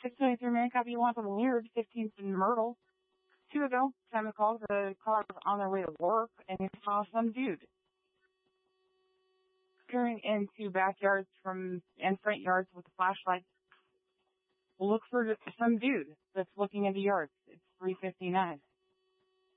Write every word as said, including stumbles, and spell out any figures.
six twenty-three man copy you want from Weird, fifteenth in Myrtle. Two ago, time of call, the caller was on their way to work, and he saw some dude peering into backyards from and front yards with a flashlight. Look for some dude that's looking into yards. It's three fifty-nine.